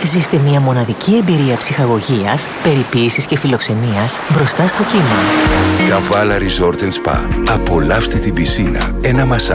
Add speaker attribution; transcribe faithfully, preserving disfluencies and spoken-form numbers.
Speaker 1: Ζήστε μια μοναδική εμπειρία ψυχαγωγίας, περιποίησης και φιλοξενίας μπροστά στο κύμα.
Speaker 2: Καβάλα Resort and Spa. Απολαύστε την πισίνα, ένα μασάζ